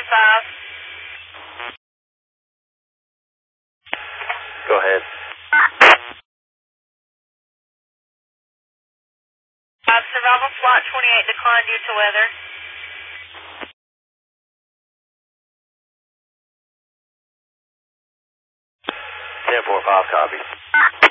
Go ahead. Survival Flight 28 declined due to weather. 10-4-5, copy.